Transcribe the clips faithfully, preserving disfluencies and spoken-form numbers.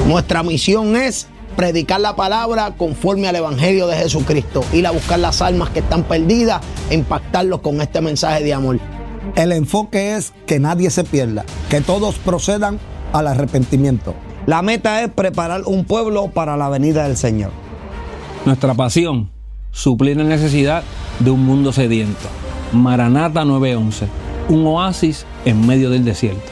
Nuestra misión es predicar la palabra conforme al Evangelio de Jesucristo, ir a buscar las almas que están perdidas e impactarlos con este mensaje de amor. El enfoque es que nadie se pierda, que todos procedan al arrepentimiento. La meta es preparar un pueblo para la venida del Señor. Nuestra pasión, suplir la necesidad de un mundo sediento. Maranata nueve once, un oasis en medio del desierto.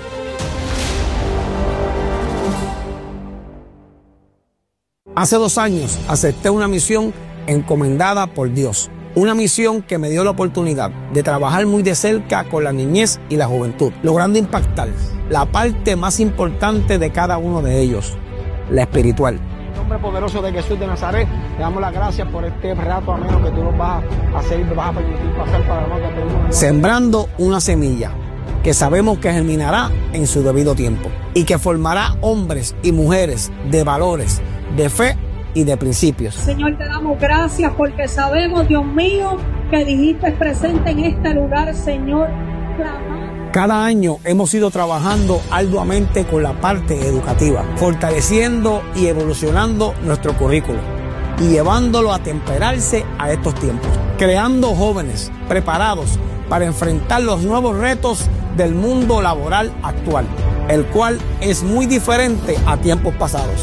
Hace dos años acepté una misión encomendada por Dios. Una misión que me dio la oportunidad de trabajar muy de cerca con la niñez y la juventud, logrando impactar la parte más importante de cada uno de ellos, la espiritual. En el nombre poderoso de Jesús de Nazaret, te damos las gracias por este rato ameno que tú nos vas a hacer y nos vas a permitir pasar para la que tenemos. Sembrando una semilla que sabemos que germinará en su debido tiempo y que formará hombres y mujeres de valores, de fe y de principios. Señor, te damos gracias porque sabemos, Dios mío, que dijiste presente en este lugar, Señor. Clamar. Cada año hemos ido trabajando arduamente con la parte educativa, fortaleciendo y evolucionando nuestro currículo y llevándolo a temperarse a estos tiempos, creando jóvenes preparados para enfrentar los nuevos retos del mundo laboral actual, el cual es muy diferente a tiempos pasados.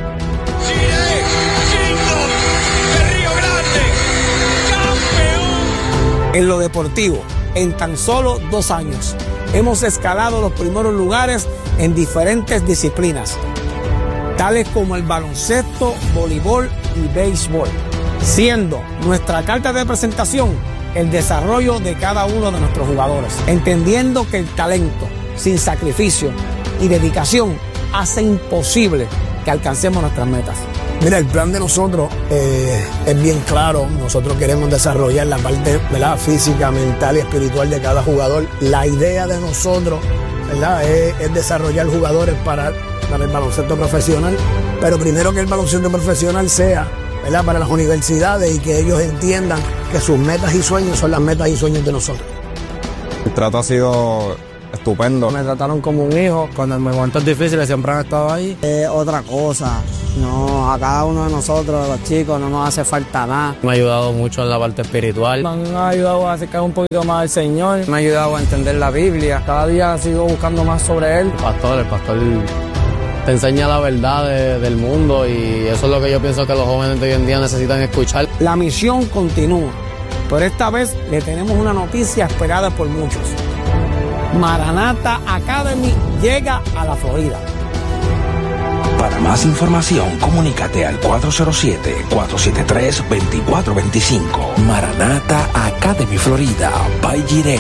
En lo deportivo, en tan solo dos años, hemos escalado los primeros lugares en diferentes disciplinas, tales como el baloncesto, voleibol y béisbol, siendo nuestra carta de presentación el desarrollo de cada uno de nuestros jugadores, entendiendo que el talento, sin sacrificio y dedicación, hace imposible que alcancemos nuestras metas. Mira, el plan de nosotros eh, es bien claro. Nosotros queremos desarrollar la parte, ¿verdad?, física, mental y espiritual de cada jugador. La idea de nosotros, ¿verdad?, es, es desarrollar jugadores para, para el baloncesto profesional, pero primero que el baloncesto profesional sea, ¿verdad?, para las universidades y que ellos entiendan que sus metas y sueños son las metas y sueños de nosotros. El trato ha sido estupendo. Me trataron como un hijo. Cuando en momentos difíciles siempre han estado ahí. Es otra cosa. No, a cada uno de nosotros, los chicos, no nos hace falta nada. Me ha ayudado mucho en la parte espiritual. Me han ayudado a acercar un poquito más al Señor. Me ha ayudado a entender la Biblia. Cada día sigo buscando más sobre Él. El pastor, el pastor te enseña la verdad de, del mundo y eso es lo que yo pienso que los jóvenes de hoy en día necesitan escuchar. La misión continúa, pero esta vez le tenemos una noticia esperada por muchos. Maranata Academy llega a la Florida. Para más información, comunícate al cuatro cero siete, cuatro siete tres, dos cuatro dos cinco. Maranata Academy Florida, by Jireh.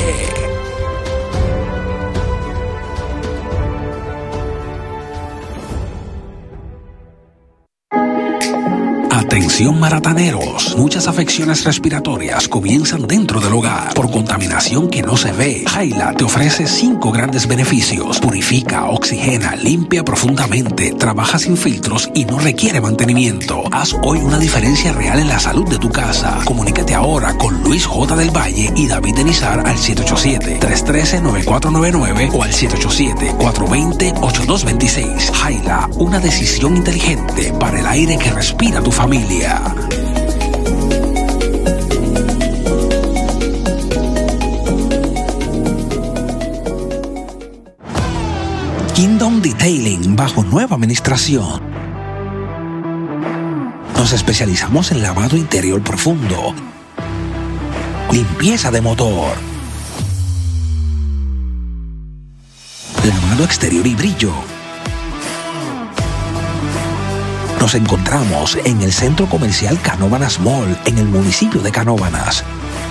Atención marataneros, muchas afecciones respiratorias comienzan dentro del hogar por contaminación que no se ve. Jaila te ofrece cinco grandes beneficios: purifica, oxigena, limpia profundamente, trabaja sin filtros y no requiere mantenimiento. Haz hoy una diferencia real en la salud de tu casa. Comunícate ahora con Luis J. del Valle y David Denizar al siete ocho siete, tres uno tres, nueve cuatro nueve nueve o al siete ocho siete, cuatro dos cero, ocho dos dos seis. Jaila, una decisión inteligente para el aire que respira tu familia. Kingdom Detailing bajo nueva administración. Nos especializamos en lavado interior profundo, limpieza de motor, lavado exterior y brillo. Nos encontramos en el Centro Comercial Canóvanas Mall, en el municipio de Canóvanas.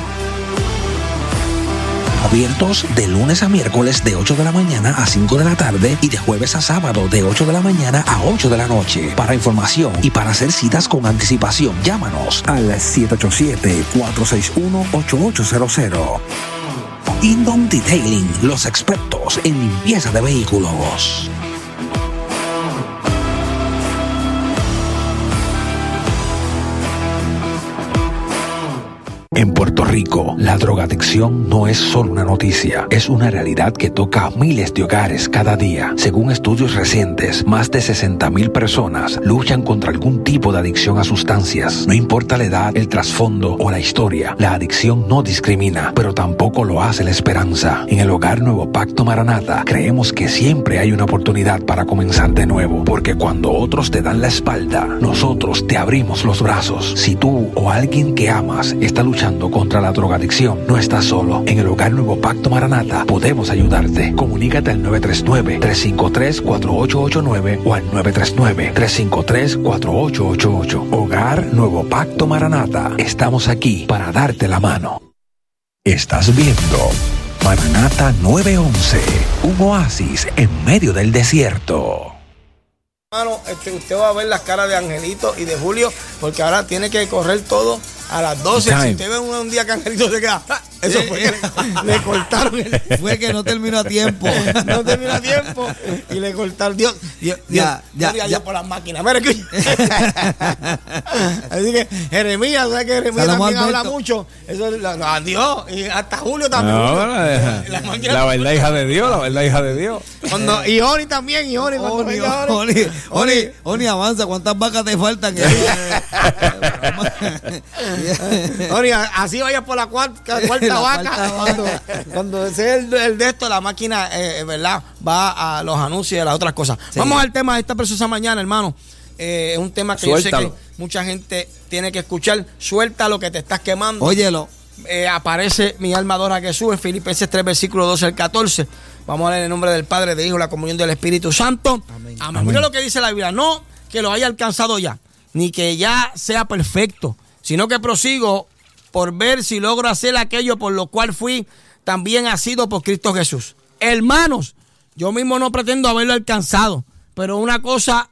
Abiertos de lunes a miércoles de ocho de la mañana a cinco de la tarde y de jueves a sábado de ocho de la mañana a ocho de la noche. Para información y para hacer citas con anticipación, llámanos al siete ocho siete, cuatro seis uno, ocho ocho cero cero. Kingdom Detailing, los expertos en limpieza de vehículos. En Puerto Rico, la drogadicción no es solo una noticia, es una realidad que toca a miles de hogares cada día. Según estudios recientes, más de sesenta mil personas luchan contra algún tipo de adicción a sustancias. No importa la edad, el trasfondo o la historia, la adicción no discrimina, pero tampoco lo hace la esperanza. En el Hogar Nuevo Pacto Maranata, creemos que siempre hay una oportunidad para comenzar de nuevo, porque cuando otros te dan la espalda, nosotros te abrimos los brazos. Si tú o alguien que amas está luchando contra la drogadicción, no estás solo. En el Hogar Nuevo Pacto Maranata podemos ayudarte. Comunícate al nueve tres nueve, tres cinco tres, cuatro ocho ocho nueve o al nueve tres nueve, tres cinco tres, cuatro ocho ocho ocho. Hogar Nuevo Pacto Maranata. Estamos aquí para darte la mano. Estás viendo Maranata nueve once, un oasis en medio del desierto. Hermano, este, usted va a ver las caras de Angelito y de Julio, porque ahora tiene que correr todo a las doce. Time. Si usted ve un, un día que Angelito se queda, ¡ah! Eso fue que le, le cortaron. El, fue que no terminó a tiempo. No terminó a tiempo y le cortaron. Dios, Dios, ya, Dios, ya, ya, ya por las máquinas. Mira que. Así que Jeremías, ¿sabes que Jeremías también habla mucho? Eso es la, Dios, y hasta Julio también. No, Julio, la, la, máquina, la verdad, hija de Dios, la verdad, hija de Dios. Cuando, y Oni también, y Oni. Oni, Oni, Oni, Oni, Oni, avanza. ¿Cuántas vacas te faltan? Oni, así vaya por la cuarta, cuarta vaca. Cuando, cuando sea el, el de esto, la máquina, eh, ¿verdad? Va a los anuncios y a las otras cosas. Sí. Vamos al tema de esta preciosa mañana, hermano. Eh, es un tema que Suéltalo. Yo sé que mucha gente tiene que escuchar. Suelta lo que te estás quemando. Óyelo. Eh, aparece mi alma adora a Jesús en Filipenses tres, versículo doce al catorce. Vamos a leer en el nombre del Padre, del Hijo, la comunión del Espíritu Santo. Amén. Amén. Amén. Mira lo que dice la Biblia. No que lo haya alcanzado ya, ni que ya sea perfecto, sino que prosigo por ver si logro hacer aquello por lo cual fui también asido por Cristo Jesús. Hermanos, yo mismo no pretendo haberlo alcanzado, pero una cosa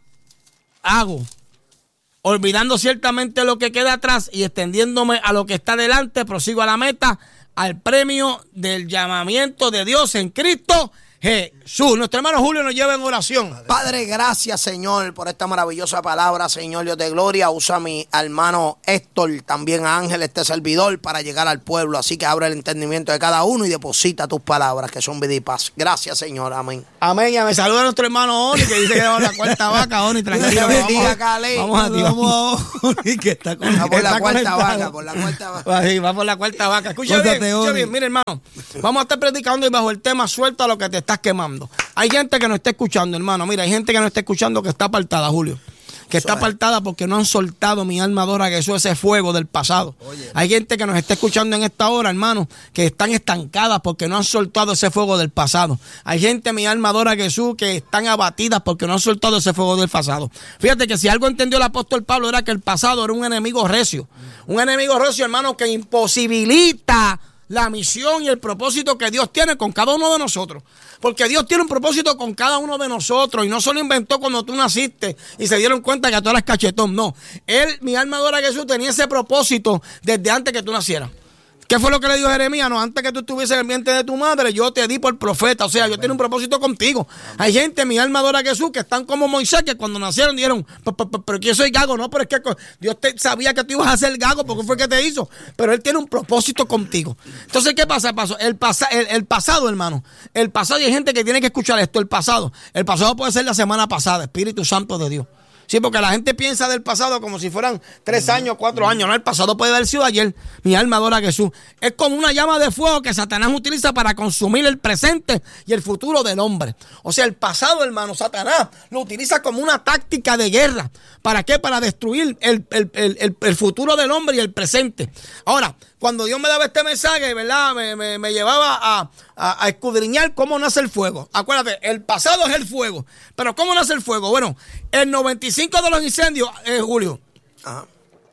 hago, olvidando ciertamente lo que queda atrás y extendiéndome a lo que está delante, prosigo a la meta, al premio del llamamiento de Dios en Cristo Jesús. Nuestro hermano Julio nos lleva en oración. Padre, gracias, Señor, por esta maravillosa palabra, Señor Dios de gloria. Usa a mi hermano Héctor, también a Ángel, este servidor, para llegar al pueblo. Así que abre el entendimiento de cada uno y deposita tus palabras, que son vida y paz. Gracias, Señor. Amén. Amén. Y me saluda a nuestro hermano Oni, que dice que va a la cuarta vaca. Oni, tranquilo. Vamos, vamos a ti. Vamos a Oni, que está con va por la cuarta vaca. Por la cuarta vaca. Sí, va por la cuarta vaca. Escucha bien, escucha bien. Mire, hermano, vamos a estar predicando y bajo el tema suelta lo que te estás quemando. Hay gente que no está escuchando, hermano. Mira, hay gente que no está escuchando que está apartada, Julio. Que está apartada porque no han soltado mi alma adora a Jesús, ese fuego del pasado. Oye. Hay gente que nos está escuchando en esta hora, hermano, que están estancadas porque no han soltado ese fuego del pasado. Hay gente, mi alma adora a Jesús, que están abatidas porque no han soltado ese fuego del pasado. Fíjate que si algo entendió el apóstol Pablo era que el pasado era un enemigo recio. Un enemigo recio, hermano, que imposibilita la misión y el propósito que Dios tiene con cada uno de nosotros. Porque Dios tiene un propósito con cada uno de nosotros y no solo inventó cuando tú naciste y se dieron cuenta que tú eras cachetón. No, Él, mi alma adora a Jesús, tenía ese propósito desde antes que tú nacieras. ¿Qué fue lo que le dijo Jeremías? No, antes que tú estuvieses en el vientre de tu madre, yo te di por profeta. O sea, yo tengo un propósito contigo. Hay gente, mi alma adora a Jesús, que están como Moisés, que cuando nacieron dijeron, pero que yo soy gago. No, pero es que Dios te, sabía que tú ibas a ser gago porque fue que te hizo. Pero Él tiene un propósito contigo. Entonces, ¿qué pasa? El, pasa, el, el pasado, hermano. El pasado, y hay gente que tiene que escuchar esto, el pasado. El pasado puede ser la semana pasada, Espíritu Santo de Dios. Sí, porque la gente piensa del pasado como si fueran tres años, cuatro años. No, el pasado puede haber sido ayer. Mi alma adora a Jesús. Es como una llama de fuego que Satanás utiliza para consumir el presente y el futuro del hombre. O sea, el pasado, hermano, Satanás lo utiliza como una táctica de guerra. ¿Para qué? Para destruir el, el, el, el, el futuro del hombre y el presente. Ahora, cuando Dios me daba este mensaje, ¿verdad? Me, me, me llevaba a, a, a escudriñar cómo nace el fuego. Acuérdate, el pasado es el fuego. Pero ¿cómo nace el fuego? Bueno, el noventa y cinco de los incendios, eh, Julio, Ajá.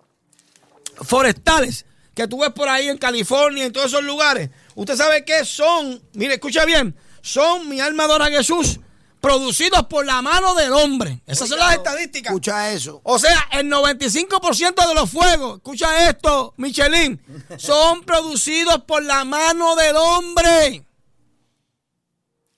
forestales, que tú ves por ahí en California, en todos esos lugares, usted sabe que son, mire, escucha bien, son, mi alma adora a Jesús, producidos por la mano del hombre. Esas son las estadísticas. Escucha eso. O sea, el noventa y cinco por ciento de los fuegos, escucha esto, Michelin, son producidos por la mano del hombre.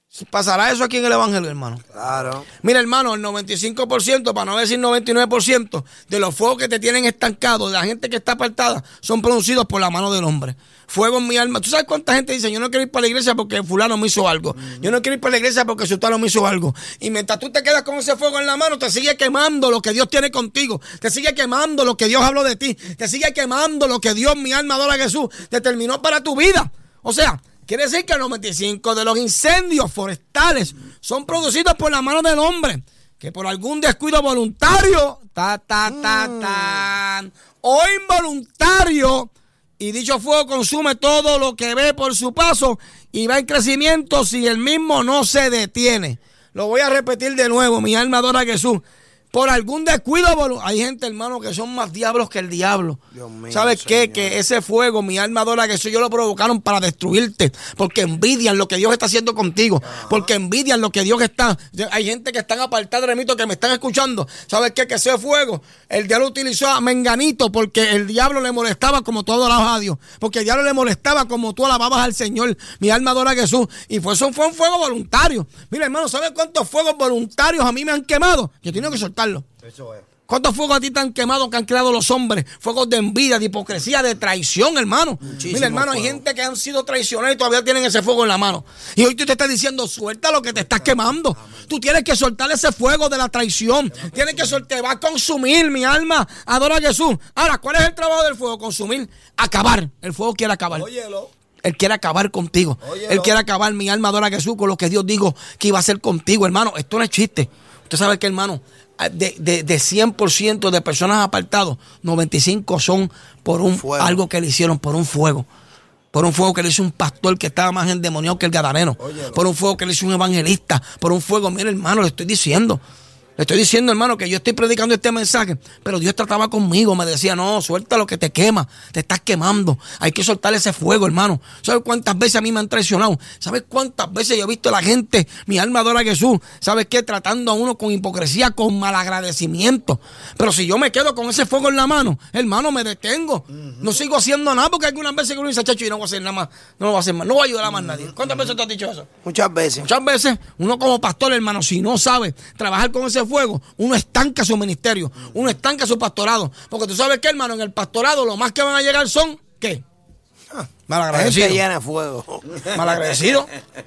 ¿Pasará eso aquí en el Evangelio, hermano? Claro. Mira, hermano, el noventa y cinco por ciento, para no decir noventa y nueve por ciento, de los fuegos que te tienen estancado, de la gente que está apartada, son producidos por la mano del hombre. Fuego en mi alma. ¿Tú sabes cuánta gente dice, yo no quiero ir para la iglesia porque fulano me hizo algo? Mm. Yo no quiero ir para la iglesia porque sultano me hizo algo. Y mientras tú te quedas con ese fuego en la mano, te sigue quemando lo que Dios tiene contigo. Te sigue quemando lo que Dios habló de ti. Te sigue quemando lo que Dios, mi alma adora a Jesús, determinó para tu vida. O sea, quiere decir que el noventa y cinco de los incendios forestales son producidos por la mano del hombre, que por algún descuido voluntario, ta, ta, ta, ta, o involuntario, y dicho fuego consume todo lo que ve por su paso y va en crecimiento si el mismo no se detiene. Lo voy a repetir de nuevo, mi alma adora a Jesús. Por algún descuido, hay gente, hermano, que son más diablos que el diablo. Mío, ¿sabes qué? Señor. Que ese fuego, mi alma adora que eso, ellos lo provocaron para destruirte, porque envidian lo que Dios está haciendo contigo, ajá, porque envidian lo que Dios está. Hay gente que están apartada, remito, que me están escuchando. ¿Sabes qué? Que ese fuego, el diablo utilizó a Menganito porque el diablo le molestaba como tú adorabas a Dios, porque el diablo le molestaba como tú alababas al Señor. Mi alma adora a Jesús. Y fue, eso fue un fuego voluntario. Mira, hermano, ¿sabes cuántos fuegos voluntarios a mí me han quemado? Yo tengo que soltar. Eso es. ¿Cuántos fuegos a ti te han quemado que han creado los hombres? Fuegos de envidia, de hipocresía, de traición, hermano. Muchísimo. Mira, hermano, fuego. Hay gente que han sido traicionados y todavía tienen ese fuego en la mano. Y hoy tú te estás diciendo, suelta lo que te estás quemando. Amén. Tú tienes que soltar ese fuego de la traición. Tienes que soltar, te va a consumir, mi alma. Adora a Jesús. Ahora, ¿cuál es el trabajo del fuego? Consumir, acabar. El fuego quiere acabar. Óyelo. Él quiere acabar contigo. Óyelo. Él quiere acabar, mi alma adora a Jesús, con lo que Dios dijo que iba a hacer contigo, hermano. Esto no es chiste. Usted sabe que, hermano, de, de, de cien por ciento de personas apartadas, noventa y cinco son por un fuego. Algo que le hicieron, por un fuego. Por un fuego que le hizo un pastor que estaba más endemoniado que el gadareno. Óyelo. Por un fuego que le hizo un evangelista. Por un fuego, mire, hermano, le estoy diciendo. Le estoy diciendo, hermano, que yo estoy predicando este mensaje, pero Dios trataba conmigo, me decía, no, suelta lo que te quema, te estás quemando, hay que soltar ese fuego, hermano. ¿Sabes cuántas veces a mí me han traicionado? ¿Sabes cuántas veces yo he visto a la gente, mi alma adora a Jesús, ¿sabes qué? Tratando a uno con hipocresía, con malagradecimiento. Pero si yo me quedo con ese fuego en la mano, hermano, me detengo. Uh-huh. No sigo haciendo nada, porque algunas veces uno dice, chacho, y no voy a hacer nada más, no lo voy a hacer más, no voy a ayudar a más nadie. ¿Cuántas veces te has dicho eso? Muchas veces. Muchas veces, uno como pastor, hermano, si no sabe trabajar con ese fuego, uno estanca su ministerio, uno estanca su pastorado, porque tú sabes que, hermano, en el pastorado lo más que van a llegar son, ¿qué? Ah, malagradecido. Gente llena de fuego. Malagradecido.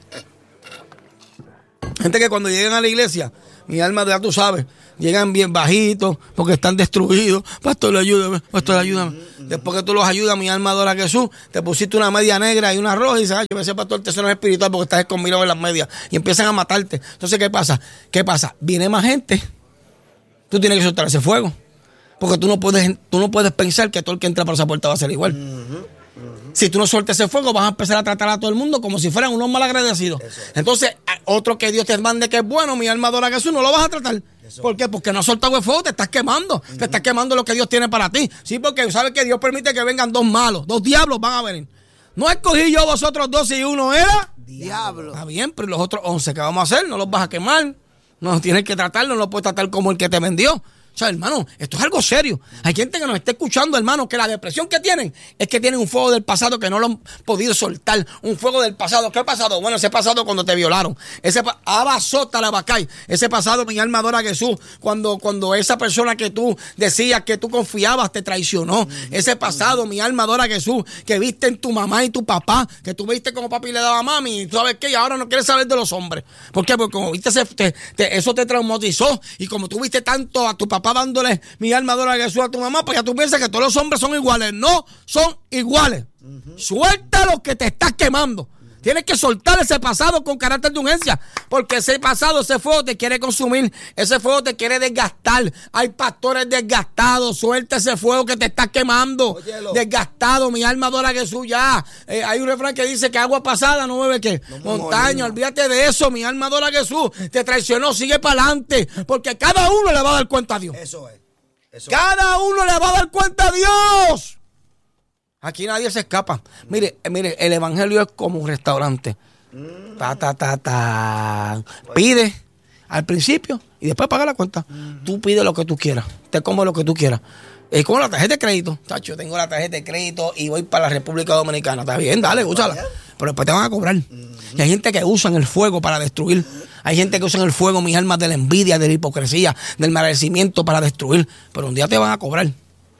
Gente que cuando llegan a la iglesia, mi alma, ya tú sabes, llegan bien bajitos porque están destruidos. Pastor, ayúdame, pastor, ayúdame. Después que tú los ayudas, mi alma adora a Jesús, te pusiste una media negra y una roja y dices, ay, yo me sé, pastor, te no es espiritual porque estás conmigo en las medias. Y empiezan a matarte. Entonces, ¿qué pasa? ¿Qué pasa? Viene más gente. Tú tienes que soltar ese fuego. Porque tú no puedes, tú no puedes pensar que todo el que entra por esa puerta va a ser igual. Uh-huh, uh-huh. Si tú no sueltas ese fuego, vas a empezar a tratar a todo el mundo como si fueran unos malagradecidos. Entonces, otro que Dios te mande que es bueno, mi alma adora a Jesús, no lo vas a tratar. Eso. ¿Por qué? Porque no has soltado el fuego, te estás quemando. Uh-huh. Te estás quemando lo que Dios tiene para ti. Sí, porque sabes que Dios permite que vengan dos malos, dos diablos van a venir. No escogí yo vosotros dos y uno era diablo. Está bien, pero los otros once, ¿qué vamos a hacer? No los vas a quemar. No tienes que tratarlo, no lo puedes tratar como el que te vendió. O sea, hermano, esto es algo serio. Hay gente que nos está escuchando, hermano, que la depresión que tienen es que tienen un fuego del pasado que no lo han podido soltar. Un fuego del pasado. ¿Qué pasado? Bueno, ese pasado cuando te violaron. Ese abasota la bacay. Ese pasado, mi alma adora a Jesús, cuando, cuando esa persona que tú decías que tú confiabas te traicionó. Ese pasado, mi alma adora a Jesús, que viste en tu mamá y tu papá, que tú viste como papi le daba a mami, y tú sabes qué, y ahora no quieres saber de los hombres. ¿Por qué? Porque como viste, ese, te, te, eso te traumatizó, y como tú viste tanto a tu papá dándole mi alma adora a Jesús a tu mamá, pues ya tú piensas que todos los hombres son iguales. No son iguales. Uh-huh. Suelta lo que te estás quemando. Tienes que soltar ese pasado con carácter de urgencia, porque ese pasado, ese fuego te quiere consumir, ese fuego te quiere desgastar. Hay pastores desgastados, suelta ese fuego que te está quemando. Óyelo. Desgastado, mi alma adora a Jesús ya. Eh, hay un refrán que dice que agua pasada no bebe qué, no montaña, olvídate de eso, mi alma adora a Jesús. Te traicionó, sigue para adelante, porque cada uno le va a dar cuenta a Dios. Eso es. Eso cada uno le va a dar cuenta a Dios. Aquí nadie se escapa. Mire, mire, el evangelio es como un restaurante. Mm. Ta, ta, ta, ta. Pide al principio y después paga la cuenta. Mm. Tú pides lo que tú quieras. Te comes lo que tú quieras. Es como la tarjeta de crédito. Tacho, tengo la tarjeta de crédito y voy para la República Dominicana. Está bien, dale, úsala. pero después te van a cobrar. Uh-huh. Y hay gente que usa el fuego para destruir. Hay gente que usa el fuego, mis almas, de la envidia, de la hipocresía, del merecimiento para destruir. Pero un día te van a cobrar.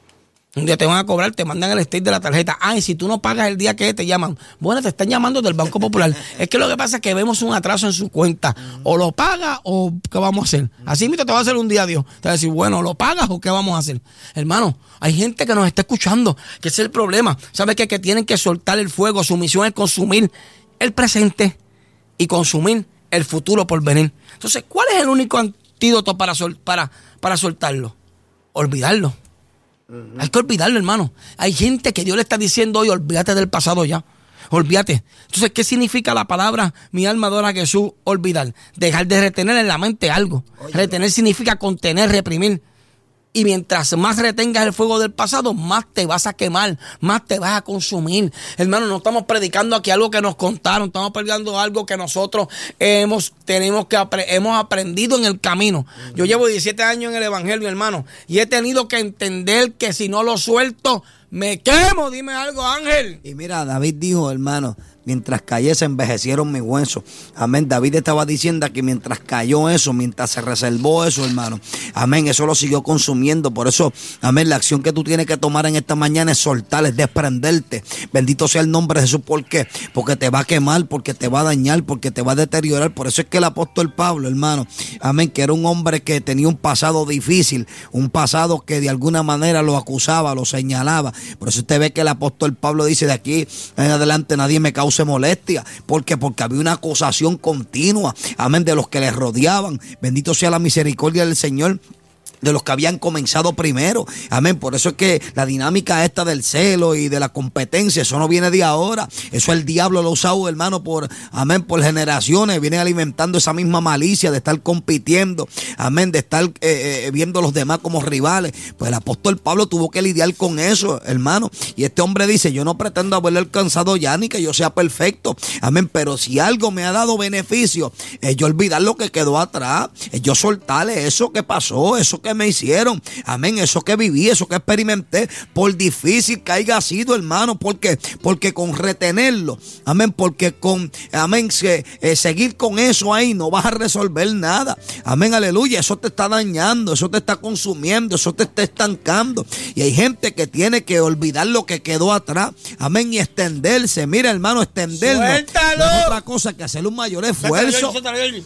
Un día te van a cobrar, te mandan el state de la tarjeta. Ay, si tú no pagas el día que te llaman. Bueno, te están llamando del Banco Popular. Es que lo que pasa es que vemos un atraso en su cuenta. O lo pagas o ¿qué vamos a hacer? Así mismo te va a hacer un día Dios. Te va a decir, bueno, ¿lo pagas o qué vamos a hacer? Hermano, hay gente que nos está escuchando, que ese es el problema. ¿Sabes qué? Que tienen que soltar el fuego. Su misión es consumir el presente y consumir el futuro por venir. Entonces, ¿cuál es el único antídoto para, sol, para, para soltarlo? Olvidarlo. Uh-huh. Hay que olvidarlo, hermano. Hay gente que Dios le está diciendo hoy, olvídate del pasado ya. Olvídate. Entonces, ¿qué significa la palabra mi alma adora a Jesús? Olvidar. Dejar de retener en la mente algo. Oye, retener significa contener, reprimir. Y mientras más retengas el fuego del pasado, más te vas a quemar, más te vas a consumir. Hermano, no estamos predicando aquí algo que nos contaron, estamos predicando algo que nosotros hemos, tenemos que apre- hemos aprendido en el camino. Uh-huh. Yo llevo diecisiete años en el Evangelio, hermano, y he tenido que entender que si no lo suelto, me quemo. Dime algo, Ángel. Y mira, David dijo, hermano, mientras callé se envejecieron mis huesos. Amén. David estaba diciendo que mientras cayó eso, mientras se reservó eso, hermano, amén, eso lo siguió consumiendo. Por eso, amén, la acción que tú tienes que tomar en esta mañana es soltar, es desprenderte. Bendito sea el nombre de Jesús. ¿Por qué? Porque te va a quemar, porque te va a dañar, porque te va a deteriorar. Por eso es que el apóstol Pablo, hermano, amén, que era un hombre que tenía un pasado difícil, un pasado que de alguna manera lo acusaba, lo señalaba. Por eso usted ve que el apóstol Pablo dice, de aquí en adelante nadie me causa molestia. ¿Por qué? Porque había una acusación continua, amén, de los que le rodeaban. Bendito sea la misericordia del Señor, de los que habían comenzado primero. Amén. Por eso es que la dinámica esta del celo y de la competencia, eso no viene de ahora. Eso el diablo lo ha usado, hermano, por, amén, por generaciones. Viene alimentando esa misma malicia de estar compitiendo. Amén. De estar eh, eh, viendo a los demás como rivales. Pues el apóstol Pablo tuvo que lidiar con eso, hermano. Y este hombre dice, yo no pretendo haberle alcanzado ya ni que yo sea perfecto. Amén. Pero si algo me ha dado beneficio, es yo olvidar lo que quedó atrás. Es yo soltarle eso que pasó, eso que me hicieron, amén, eso que viví, eso que experimenté, por difícil que haya sido, hermano, porque, porque con retenerlo, amén, porque con, amén, se, eh, seguir con eso ahí no vas a resolver nada, amén, aleluya, eso te está dañando, eso te está consumiendo, eso te está estancando, y hay gente que tiene que olvidar lo que quedó atrás, amén, y extenderse, mira, hermano, extenderlo, ¡suéltalo! No es otra cosa que hacer un mayor esfuerzo. Suéltalo, suéltalo.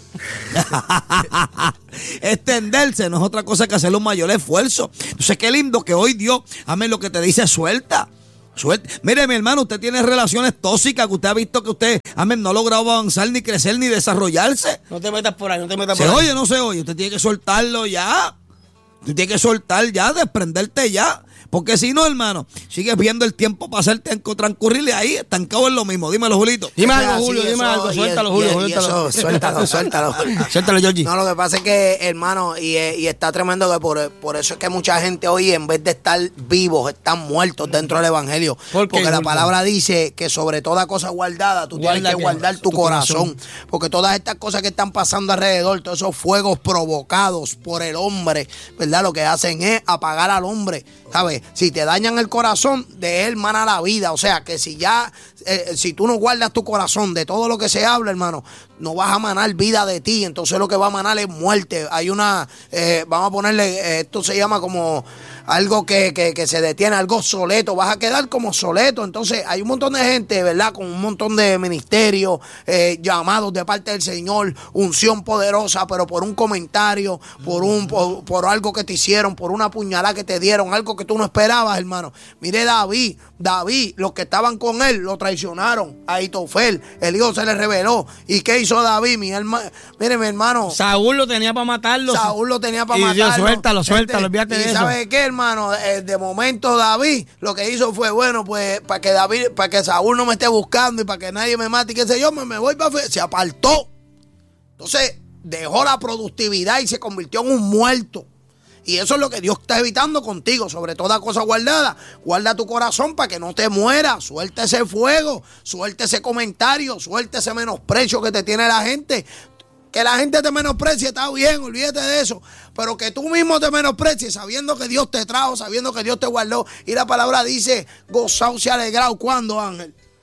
Extenderse no es otra cosa que hacer un mayor esfuerzo. Entonces, qué lindo que hoy Dios, amén, lo que te dice, suelta. Suelta. Mire, mi hermano, usted tiene relaciones tóxicas que usted ha visto que usted, amén, no ha logrado avanzar, ni crecer, ni desarrollarse. No te metas por ahí, no te metas ¿Se por ahí. oye o no se oye? Usted tiene que soltarlo ya. Usted tiene que soltar ya, desprenderte ya. Porque si no, hermano, sigues viendo el tiempo pasarte, transcurrirle ahí, estancado en lo mismo. Dímelo, Julito. Dime algo, Julio, dime algo. Suéltalo, Julio, suéltalo. Suéltalo, suéltalo. Suéltalo, Georgie. No, lo que pasa es que, hermano, y, y está tremendo que por, por eso es que mucha gente hoy, en vez de estar vivos, están muertos dentro del Evangelio. ¿Por qué, porque la palabra dice que sobre toda cosa guardada, tú tienes que guardar tu, tu corazón. corazón. Porque todas estas cosas que están pasando alrededor, todos esos fuegos provocados por el hombre, ¿verdad? Lo que hacen es apagar al hombre. ¿Sabes? Si te dañan el corazón, de él mana la vida. O sea, que si ya, eh, si tú no guardas tu corazón de todo lo que se habla, hermano, no vas a manar vida de ti. Entonces lo que va a manar es muerte. Hay una, eh, vamos a ponerle, eh, esto se llama como algo que, que, que se detiene, algo soleto. Vas a quedar como soleto. Entonces hay un montón de gente, ¿verdad? Con un montón de ministerios, eh, llamados de parte del Señor, unción poderosa, pero por un comentario, por un por, por algo que te hicieron, por una puñalada que te dieron, algo que tú no esperabas, hermano. Mire David, David, los que estaban con él lo traicionaron. A Ahitofel, el hijo se le reveló. ¿Y qué hizo David? Mi hermano, mire, mi hermano. Saúl lo tenía para matarlo. Saúl lo tenía para y matarlo. Dios, suéltalo, suéltalo, olvídate ¿Y de eso. sabe qué, hermano? De momento David lo que hizo fue, bueno, pues para que David, para que Saúl no me esté buscando y para que nadie me mate y qué sé yo, me, me voy para... Se apartó. Entonces dejó la productividad y se convirtió en un muerto. Y eso es lo que Dios está evitando contigo, sobre toda cosa guardada. Guarda tu corazón para que no te mueras. Suelta ese fuego, suelta ese comentario, suelta ese menosprecio que te tiene la gente. Que la gente te menosprecie, está bien, olvídate de eso. Pero que tú mismo te menosprecies, sabiendo que Dios te trajo, sabiendo que Dios te guardó. Y la palabra dice, gozaos y alegraos. ¿Cuándo, Ángel?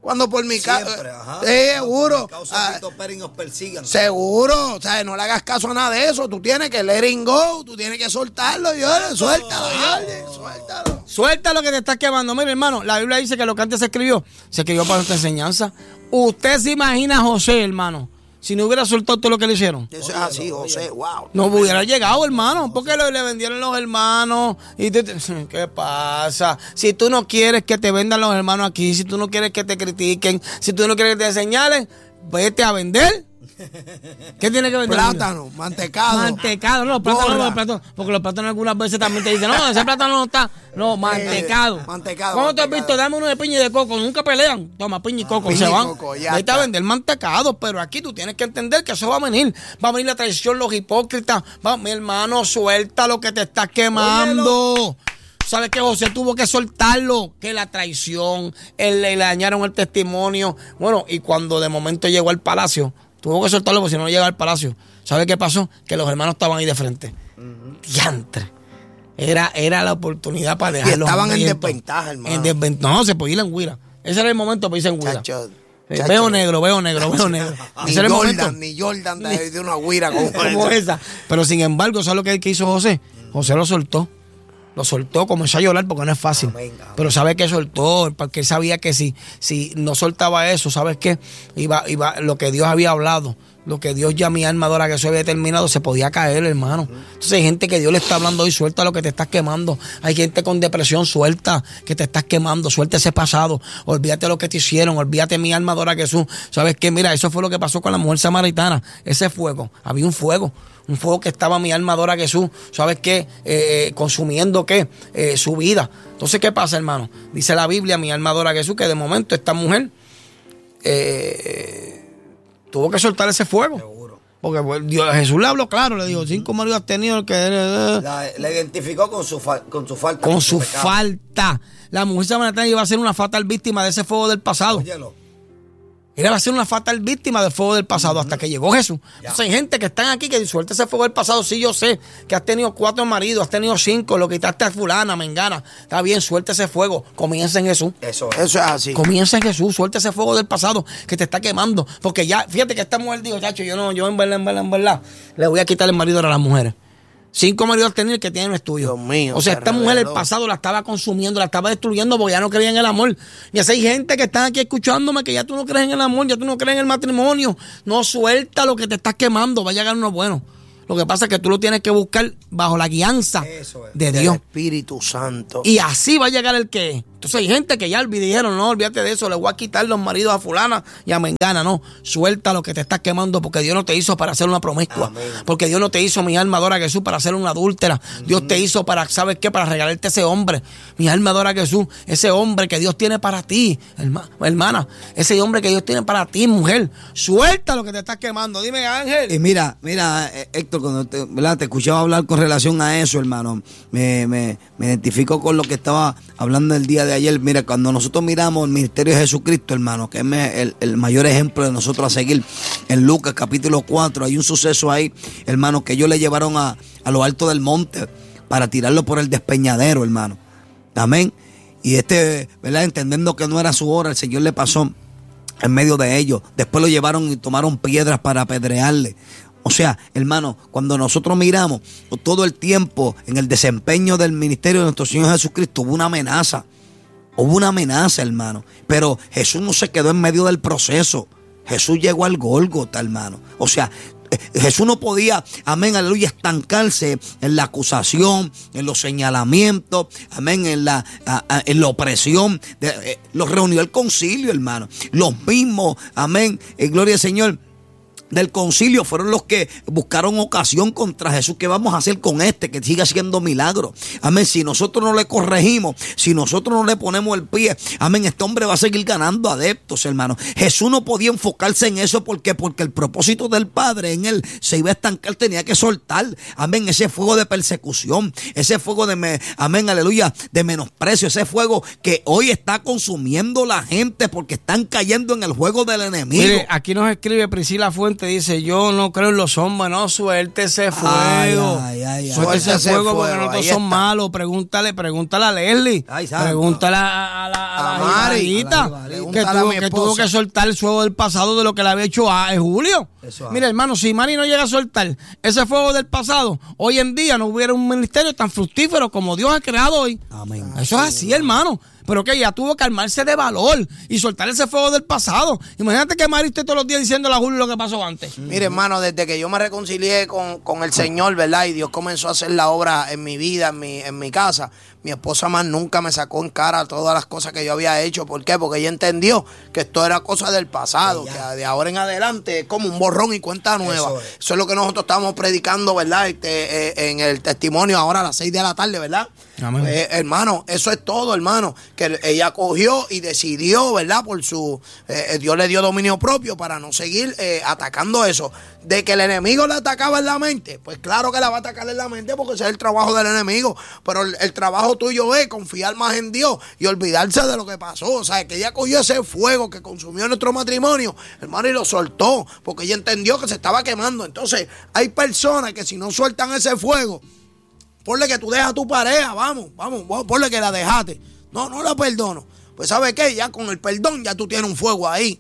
Cuando por mi casa. Sí, seguro. Ah, seguro. O sea, no le hagas caso a nada de eso. Tú tienes que let it go. Tú tienes que soltarlo, Jorge. Suéltalo, Jorge. Suéltalo. Suelta lo que te estás quemando. Mire, hermano, la Biblia dice que lo que antes se escribió, se escribió para nuestra enseñanza. Usted se imagina a José, hermano, si no hubiera soltado todo lo que le hicieron. Eso es así, José, wow. No hubiera llegado, hermano, porque le, le vendieron los hermanos. Y te, te, ¿qué pasa? Si tú no quieres que te vendan los hermanos aquí, si tú no quieres que te critiquen, si tú no quieres que te señalen, vete a vender. ¿Qué tiene que vender? Plátano, mantecado. Mantecado, no, plátano, no, plátano, porque los plátanos algunas veces también te dicen, no, ese plátano no está. No, mantecado. Eh, mantecado. ¿Cómo te has visto? Dame uno de piña y de coco. Nunca pelean. Toma, piña y coco. Ah, se van. Coco, vete a vender mantecado. Pero aquí tú tienes que entender que eso va a venir. Va a venir la traición, los hipócritas. Va, mi hermano, suelta lo que te estás quemando. Óyelo. ¿Sabes qué? José tuvo que soltarlo, que la traición, él, le dañaron el testimonio. Bueno, y cuando de momento llegó al palacio, tuvo que soltarlo porque si no llegaba al palacio. ¿Sabes qué pasó? Que los hermanos estaban ahí de frente. Uh-huh. Diantre. Era, era la oportunidad para dejarlos. Y estaban en desventaja, hermano. En desventaja. No, se podía ir en guira. Ese era el momento para irse en guira. Chacho, eh, chacho. Veo negro, veo negro, veo negro. Ni Ese era el Jordan, momento. ni Jordan de, de una guira como, como esa. Pero sin embargo, ¿sabes lo que, que hizo José? José lo soltó. Lo soltó, comenzó a llorar porque no es fácil. Amén, amén. Pero sabe que soltó, porque él sabía que si, si no soltaba eso, ¿sabes qué? Iba, iba, lo que Dios había hablado, lo que Dios ya mi alma adora que eso había determinado, se podía caer, hermano. Entonces hay gente que Dios le está hablando hoy, suelta lo que te estás quemando. Hay gente con depresión, suelta que te estás quemando, suelta ese pasado. Olvídate lo que te hicieron, olvídate mi alma adora a Jesús. ¿Sabes qué? Mira, eso fue lo que pasó con la mujer samaritana. Ese fuego, había un fuego. Un fuego que estaba mi alma adora a Jesús, ¿sabes qué? Eh, consumiendo, ¿qué? Eh, su vida. Entonces, ¿qué pasa, hermano? Dice la Biblia, mi alma adora a Jesús, que de momento esta mujer eh, tuvo que soltar ese fuego. Seguro. Porque pues, Dios, Jesús le habló claro, le dijo, cinco maridos has tenido el que... Eh, la, la identificó con su, fa, con su falta. Con, con su, su falta. La mujer samaritana iba a ser una fatal víctima de ese fuego del pasado. Óyelo. Ella va a ser una fatal víctima del fuego del pasado, uh-huh, hasta que llegó Jesús. Ya. Entonces hay gente que están aquí que suelta ese fuego del pasado. Sí, yo sé que has tenido cuatro maridos, has tenido cinco, lo quitaste a fulana, mengana. Está bien, suelta ese fuego. Comienza en Jesús. Eso, eso es así. Comienza en Jesús, suelta ese fuego del pasado que te está quemando. Porque ya, fíjate que esta mujer dijo, chacho, yo no, yo en verdad, en verdad, en verdad, le voy a quitar el marido a las mujeres. Cinco maridos tener que tienen no es tuyo. Dios mío. O sea, esta mujer el pasado la estaba consumiendo, la estaba destruyendo porque ya no creía en el amor. Y así hay gente que están aquí escuchándome que ya tú no crees en el amor, ya tú no crees en el matrimonio. No, suelta lo que te estás quemando, va a llegar uno bueno. Lo que pasa es que tú lo tienes que buscar bajo la guianza Eso es. de Dios. Del Espíritu Santo. Y así va a llegar el que es. Entonces hay gente que ya dijeron, no, olvídate de eso, le voy a quitar los maridos a fulana y a mengana. No, suelta lo que te estás quemando porque Dios no te hizo para hacer una promiscua. Amén. Porque Dios no te hizo, mi alma adora a Jesús, para ser una adúltera. Uh-huh. Dios te hizo para, ¿sabes qué? Para regalarte ese hombre. Mi alma adora a Jesús, ese hombre que Dios tiene para ti, hermana. Ese hombre que Dios tiene para ti, mujer. Suelta lo que te estás quemando. Dime, Ángel. Y mira, mira, Héctor, cuando te, ¿verdad? te escuchaba hablar con relación a eso, hermano, me, me, me identifico con lo que estaba hablando el día de ayer. Mira, cuando nosotros miramos el ministerio de Jesucristo, hermano, que es el, el mayor ejemplo de nosotros a seguir, en Lucas capítulo cuatro, hay un suceso ahí, hermano, que ellos le llevaron a, a lo alto del monte para tirarlo por el despeñadero, hermano. Amén. Y este, ¿verdad? Entendiendo que no era su hora, el Señor le pasó en medio de ellos. Después lo llevaron y tomaron piedras para apedrearle. O sea, hermano, cuando nosotros miramos todo el tiempo en el desempeño del ministerio de nuestro Señor Jesucristo, hubo una amenaza. Hubo una amenaza, hermano. Pero Jesús no se quedó en medio del proceso. Jesús llegó al Gólgota, hermano. O sea, Jesús no podía, amén, aleluya, estancarse en la acusación, en los señalamientos, amén, en la, a, a, en la opresión. De, eh, los reunió el concilio, hermano. Los mismos, amén, eh, gloria al Señor, del concilio fueron los que buscaron ocasión contra Jesús. ¿Qué vamos a hacer con este que sigue haciendo milagros? Amén. Si nosotros no le corregimos, si nosotros no le ponemos el pie, amén, este hombre va a seguir ganando adeptos, hermano. Jesús no podía enfocarse en eso porque, porque el propósito del Padre en él se iba a estancar, tenía que soltar, amén, ese fuego de persecución, ese fuego de, amén, aleluya, de menosprecio, ese fuego que hoy está consumiendo la gente porque están cayendo en el juego del enemigo. Mire, aquí nos escribe Priscila Fuente, dice, yo no creo en los hombres, no, suelte ese fuego. Ay, ay, ay, suelte ese fuego, fuego porque no todos son malos. Pregúntale, pregúntale a Leslie. Ay, pregúntale a, a, la, a, a Mari, que, tuvo, que tuvo que soltar el fuego del pasado de lo que le había hecho a Julio. Eso, mira, hermano, si Mari no llega a soltar ese fuego del pasado, hoy en día no hubiera un ministerio tan fructífero como Dios ha creado hoy. Amén. Eso es así, hermano. Pero que ella tuvo que armarse de valor y soltar ese fuego del pasado. Imagínate que Mari esté todos los días diciéndole a Julio lo que pasó antes. Mm. Mire, hermano, desde que yo me reconcilié con, con el Señor, ¿verdad? Y Dios comenzó a hacer la obra en mi vida, en mi, en mi casa, mi esposa más nunca me sacó en cara todas las cosas que yo había hecho. ¿Por qué? Porque ella entendió que esto era cosa del pasado, que de ahora en adelante es como un borrón y cuenta nueva. Eso es, Eso es lo que nosotros estamos predicando, ¿verdad? Este, eh, en el testimonio ahora a las seis de la tarde, ¿verdad? Eh, hermano, eso es todo, hermano. Que ella cogió y decidió, ¿verdad? Por su eh, Dios le dio dominio propio para no seguir eh, atacando eso. De que el enemigo le atacaba en la mente, pues claro que la va a atacar en la mente porque ese es el trabajo del enemigo. Pero el, el trabajo tuyo es confiar más en Dios y olvidarse de lo que pasó. O sea, que ella cogió ese fuego que consumió nuestro matrimonio, hermano, y lo soltó porque ella entendió que se estaba quemando. Entonces, hay personas que si no sueltan ese fuego, ponle que tú dejas a tu pareja, vamos, vamos, ponle que la dejaste. No, no la perdono. Pues ¿sabes qué? Ya con el perdón ya tú tienes un fuego ahí.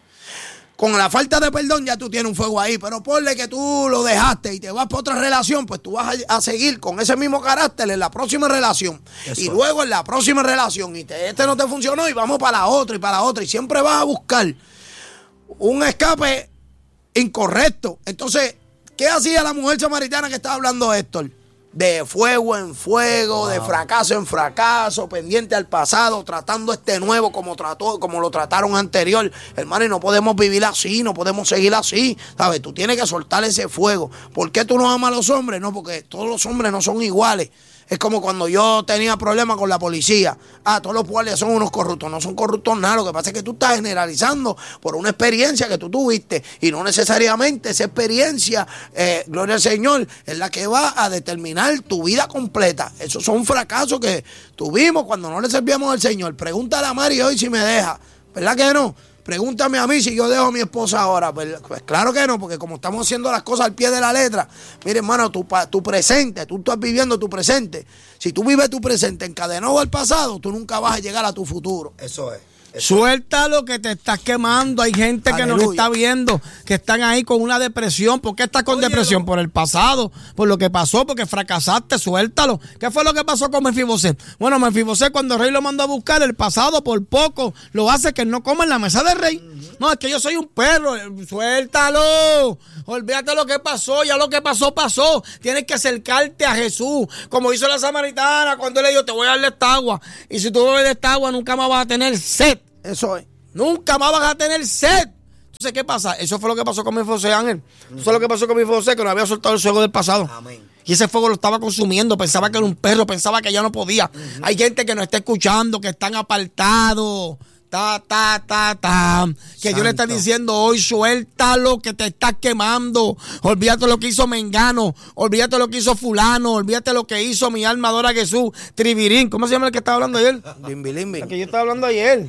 Con la falta de perdón ya tú tienes un fuego ahí. Pero ponle que tú lo dejaste y te vas para otra relación, pues tú vas a, a seguir con ese mismo carácter en la próxima relación. Eso. Y luego en la próxima relación. Y te, este no te funcionó y vamos para la otra y para la otra. Y siempre vas a buscar un escape incorrecto. Entonces, ¿qué hacía la mujer samaritana que estaba hablando Héctor? De fuego en fuego, wow. De fracaso en fracaso, pendiente al pasado, tratando este nuevo como trató, como lo trataron anterior. Hermano, y no podemos vivir así, no podemos seguir así, ¿sabes? Tú tienes que soltar ese fuego. ¿Por qué tú no amas a los hombres? No, porque todos los hombres no son iguales. Es como cuando yo tenía problemas con la policía. Ah, todos los guardias son unos corruptos. No son corruptos nada. Lo que pasa es que tú estás generalizando por una experiencia que tú tuviste. Y no necesariamente esa experiencia, eh, gloria al Señor, es la que va a determinar tu vida completa. Esos son fracasos que tuvimos cuando no le servíamos al Señor. Pregúntale a Mari hoy si me deja. ¿Verdad que no? Pregúntame a mí si yo dejo a mi esposa ahora. Pues, pues claro que no, porque como estamos haciendo las cosas al pie de la letra. Mire, hermano, tu, tu presente, tú estás viviendo tu presente. Si tú vives tu presente encadenado al pasado, tú nunca vas a llegar a tu futuro. Eso es. Suelta lo que te estás quemando. Hay gente que Aleluya. Nos está viendo, que están ahí con una depresión. ¿Por qué estás con Oye, depresión? No. Por el pasado, por lo que pasó, porque fracasaste, suéltalo. ¿Qué fue lo que pasó con Mefibosé? Bueno, Mefibosé cuando el rey lo mandó a buscar, el pasado por poco lo hace que no coma en la mesa del rey. Uh-huh. No, es que yo soy un perro. Suéltalo. Olvídate lo que pasó, ya lo que pasó, pasó. Tienes que acercarte a Jesús, como hizo la samaritana cuando él le dijo, te voy a darle esta agua. Y si tú bebes de esta agua, nunca más vas a tener sed. Eso es. Nunca más vas a tener sed. Entonces, ¿qué pasa? Eso fue lo que pasó con Mefibosé, Ángel. Uh-huh. Eso fue lo que pasó con Mefibosé, que no había soltado el fuego del pasado. Amén. Y ese fuego lo estaba consumiendo. Pensaba que era un perro, pensaba que ya no podía. Uh-huh. Hay gente que no está escuchando, que están apartados. Ta, ta, ta, ta. Que Santo. Dios le está diciendo hoy, suéltalo que te estás quemando. Olvídate lo que hizo Mengano. Olvídate lo que hizo fulano. Olvídate lo que hizo mi alma adora a Jesús. Tribirín. ¿Cómo se llama el que estaba hablando ayer? Limbi, el que yo estaba hablando ayer.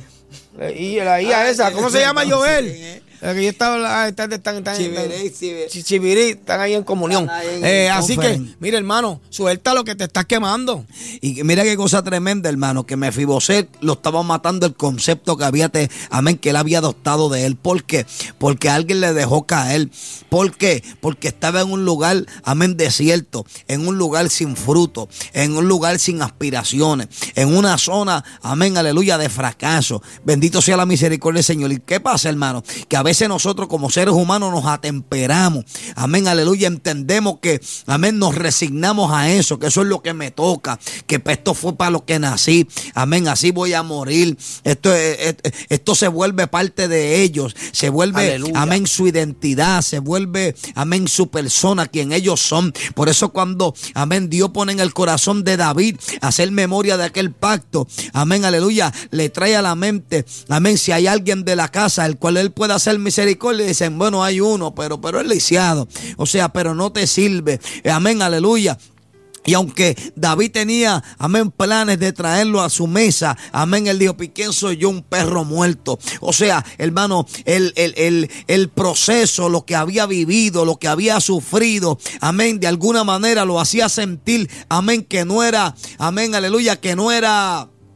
Y la I A esa. ¿Cómo se llama Joel? El que yo estaba, están, están, están, Chivirí, Chivirí. Chivirí, están ahí en comunión. Ahí en eh, así que, mira, hermano, suelta lo que te estás quemando. Y mira qué cosa tremenda, hermano, que Mefibosé lo estaba matando el concepto que había, te, amén, que él había adoptado de él. ¿Por qué? Porque alguien le dejó caer. ¿Por qué? Porque estaba en un lugar, amén, desierto, en un lugar sin fruto, en un lugar sin aspiraciones, en una zona, amén, aleluya, de fracaso. Bendito sea la misericordia del Señor. ¿Y qué pasa, hermano? Que a veces nosotros como seres humanos nos atemperamos, amén, aleluya, entendemos que, amén, nos resignamos a eso, que eso es lo que me toca, que esto fue para lo que nací, amén, así voy a morir, esto, esto se vuelve parte de ellos, se vuelve, aleluya, amén, su identidad, se vuelve, amén, su persona, quien ellos son. Por eso cuando, amén, Dios pone en el corazón de David hacer memoria de aquel pacto, amén, aleluya, le trae a la mente, amén, si hay alguien de la casa el cual él pueda hacer misericordia, dicen, bueno, hay uno, pero, pero es lisiado, o sea, pero no te sirve, amén, aleluya. Y aunque David tenía, amén, planes de traerlo a su mesa, amén, él dijo, ¿quién soy yo? Un perro muerto. O sea, hermano, el, el, el, el proceso, lo que había vivido, lo que había sufrido, amén, de alguna manera lo hacía sentir, amén, que no era, amén, aleluya, que no era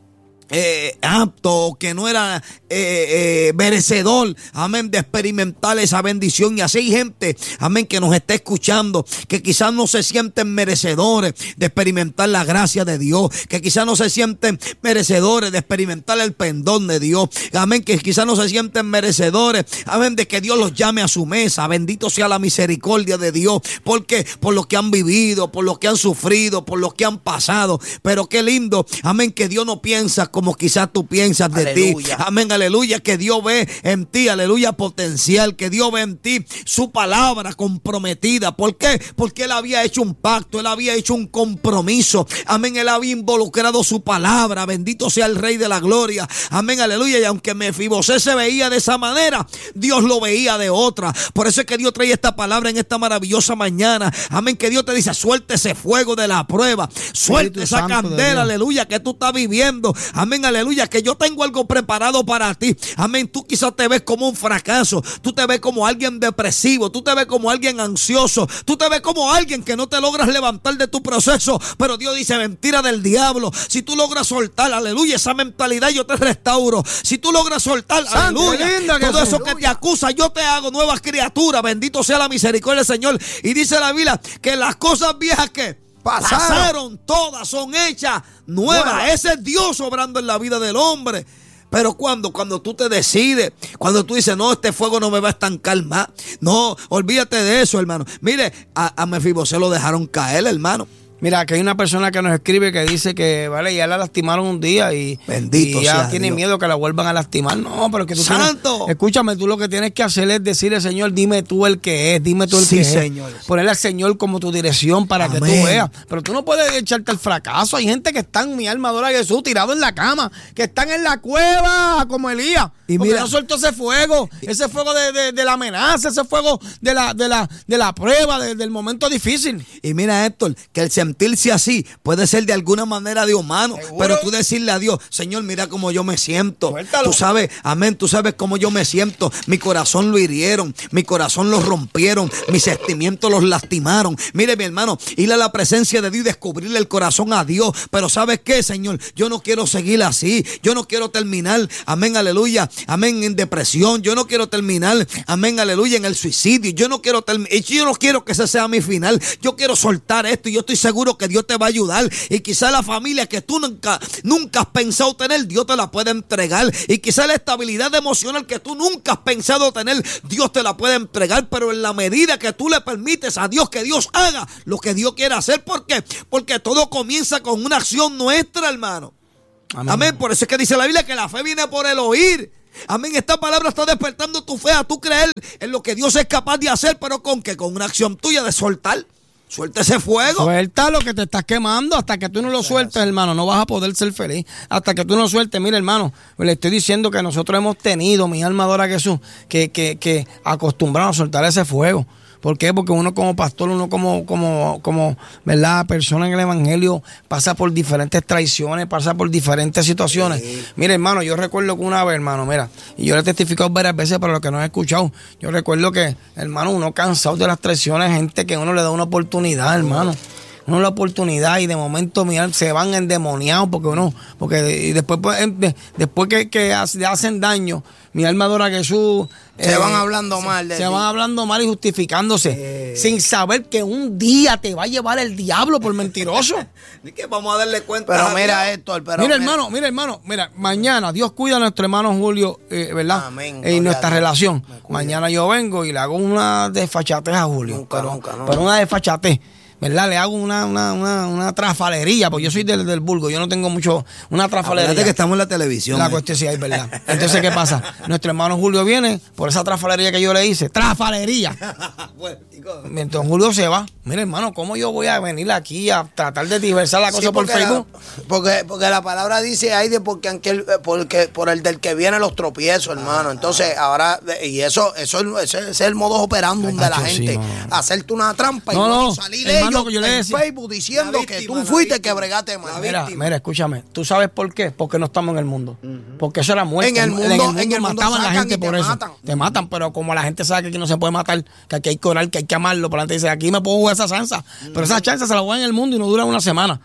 Eh, apto, que no era eh, eh, merecedor, amén, de experimentar esa bendición. Y así hay gente, amén, que nos está escuchando, que quizás no se sienten merecedores de experimentar la gracia de Dios, que quizás no se sienten merecedores de experimentar el perdón de Dios, amén, que quizás no se sienten merecedores, amén, de que Dios los llame a su mesa. Bendito sea la misericordia de Dios, porque por lo que han vivido, por lo que han sufrido, por lo que han pasado. Pero qué lindo, amén, que Dios no piensa como quizás tú piensas de aleluya. Ti. Amén, aleluya, que Dios ve en ti, aleluya, potencial, que Dios ve en ti su palabra comprometida. ¿Por qué? Porque Él había hecho un pacto, Él había hecho un compromiso. Amén, Él había involucrado su palabra. Bendito sea el Rey de la Gloria. Amén, aleluya. Y aunque Mefibosé se veía de esa manera, Dios lo veía de otra. Por eso es que Dios trae esta palabra en esta maravillosa mañana. Amén, que Dios te dice, suelta ese fuego de la prueba, suelta esa candela, aleluya, que tú estás viviendo. Amén, aleluya, que yo tengo algo preparado para ti. Amén, tú quizás te ves como un fracaso, tú te ves como alguien depresivo, tú te ves como alguien ansioso, tú te ves como alguien que no te logras levantar de tu proceso. Pero Dios dice, mentira del diablo. Si tú logras soltar, aleluya, esa mentalidad, yo te restauro. Si tú logras soltar, Santo, aleluya, todo eso que te acusa, yo te hago nuevas criaturas. Bendito sea la misericordia del Señor. Y dice la Biblia que las cosas viejas que Pasaron. pasaron, todas son hechas nuevas. Bueno. Ese es Dios obrando en la vida del hombre. Pero cuando, cuando tú te decides, cuando tú dices, no, este fuego no me va a estancar más. No, olvídate de eso, hermano. Mire, a, a Mefibosé lo dejaron caer, hermano. Mira, que hay una persona que nos escribe que dice que, vale, ya la lastimaron un día y, Bendito y ya sea tiene Dios. miedo que la vuelvan a lastimar. No, pero que tú ¡Santo! Tienes, escúchame, tú lo que tienes que hacer es decirle, Señor, dime tú el que es, dime tú el sí, que señor. es. Ponerle al Señor como tu dirección para Amén. Que tú veas. Pero tú no puedes echarte al fracaso. Hay gente que están, mi alma adora a Jesús, tirado en la cama, que están en la cueva como Elías. Y porque mira, no soltó ese fuego, ese fuego de, de, de la amenaza, ese fuego de la, de la, de la prueba, de, del momento difícil. Y mira, Héctor, que el sentirse así puede ser de alguna manera de humano, ¿seguro? Pero tú decirle a Dios, Señor, mira cómo yo me siento. Suéltalo. Tú sabes, amén, tú sabes cómo yo me siento. Mi corazón lo hirieron, mi corazón lo rompieron, mis sentimientos los lastimaron. Mire, mi hermano, ir a la presencia de Dios y descubrirle el corazón a Dios. Pero ¿sabes qué, Señor? Yo no quiero seguir así. Yo no quiero terminar, amén, aleluya, amén, en depresión. Yo no quiero terminar, amén, aleluya, en el suicidio. Yo no quiero terminar, yo no quiero que ese sea mi final. Yo quiero soltar esto y yo estoy seguro que Dios te va a ayudar. Y quizá la familia que tú nunca, nunca has pensado tener, Dios te la puede entregar. Y quizá la estabilidad emocional que tú nunca has pensado tener, Dios te la puede entregar. Pero en la medida que tú le permites a Dios que Dios haga lo que Dios quiere hacer. ¿Por qué? Porque todo comienza con una acción nuestra, hermano. Amén. Amén. Por eso es que dice la Biblia que la fe viene por el oír. Amén, esta palabra está despertando tu fe a tú creer en lo que Dios es capaz de hacer. Pero con que con una acción tuya de soltar. Suelta ese fuego. Suelta lo que te estás quemando. Hasta que tú no lo sueltes, hermano, no vas a poder ser feliz. Hasta que tú no lo sueltes. Mira, hermano, le estoy diciendo que nosotros hemos tenido, mi alma adora a Jesús, que, que, que acostumbramos a soltar ese fuego. ¿Por qué? Porque uno como pastor, uno como, como, como, ¿verdad? Persona en el evangelio pasa por diferentes traiciones, pasa por diferentes situaciones. Sí. Mira, hermano, yo recuerdo que una vez, hermano, mira, y yo le he testificado varias veces para los que no han escuchado. Yo recuerdo que, hermano, uno cansado de las traiciones, gente que uno le da una oportunidad, hermano. Uno la oportunidad y de momento, mira, se van endemoniados porque uno, porque y después, después que, que hacen daño, mi alma adora a Jesús. Se eh, van hablando mal de Se ti. van hablando mal y justificándose. Eh. Sin saber que un día te va a llevar el diablo por mentiroso. Ni que vamos a darle cuenta. Pero mira, Héctor, pero mira, mira, hermano, mira, hermano, mira, mañana Dios cuida a nuestro hermano Julio, eh, ¿verdad? Amén. Y nuestra relación. Mañana yo vengo y le hago una desfachatez a Julio. Nunca, pero, nunca, no. pero una desfachatez. ¿Verdad? Le hago una, una, una, una trafalería, porque yo soy del, del Burgo, yo no tengo mucho, una trafalería. Acuérdate que estamos en la televisión. La eh. cuestión sí es verdad. Entonces, ¿qué pasa? Nuestro hermano Julio viene por esa trafalería que yo le hice. ¡Trafalería! Bueno, entonces Julio se va. Mira, hermano, ¿cómo yo voy a venir aquí a tratar de diversar la cosa sí, por Facebook? La, porque, porque la palabra dice ahí de porque, aunque, porque por el del que viene los tropiezos, hermano. Entonces, ahora, y eso, eso, ese es el modo operandum de la gente. Sí, no. Hacerte una trampa no, y no, salir de que yo le en Facebook diciendo víctima, que tú fuiste el que bregaste mal. Mira, mira, escúchame. ¿Tú sabes por qué? Porque no estamos en el mundo. Uh-huh. Porque eso era muerte. En el mundo, en el mundo, en el mundo mataban a la gente por eso. Matan. Te matan, pero como la gente sabe que aquí no se puede matar, que aquí hay que orar, que hay que amarlo, por la gente dice, aquí me puedo jugar esa chanza. Uh-huh. Pero esa chanza se la juega en el mundo y no dura una semana. Uh-huh.